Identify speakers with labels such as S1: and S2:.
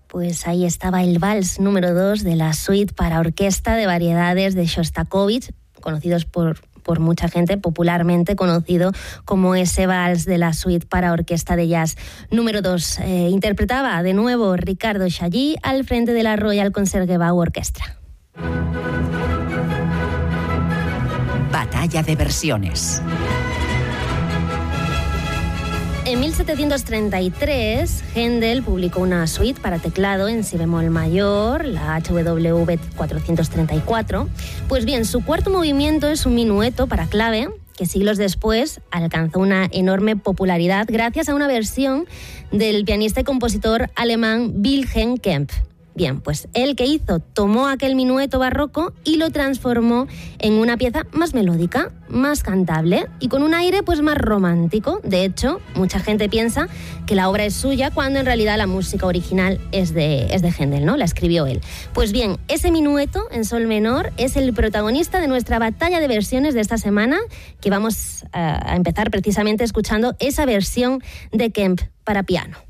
S1: Pues ahí estaba el vals número 2 de la suite para orquesta de variedades de Shostakovich, conocidos por mucha gente, popularmente conocido como ese vals de la suite para orquesta de jazz número 2. Interpretaba de nuevo Ricardo Chailly al frente de la Royal Concertgebouw Orchestra.
S2: Batalla de versiones.
S1: En 1733, Händel publicó una suite para teclado en si bemol mayor, la HWV 434. Pues bien, su cuarto movimiento es un minueto para clave, que siglos después alcanzó una enorme popularidad gracias a una versión del pianista y compositor alemán Wilhelm Kempff. Bien, pues él que hizo, tomó aquel minueto barroco y lo transformó en una pieza más melódica, más cantable y con un aire pues más romántico. De hecho, mucha gente piensa que la obra es suya cuando en realidad la música original es de Händel, ¿no? La escribió él. Pues bien, ese minueto en sol menor es el protagonista de nuestra batalla de versiones de esta semana, que vamos a empezar precisamente escuchando esa versión de Kempff para piano.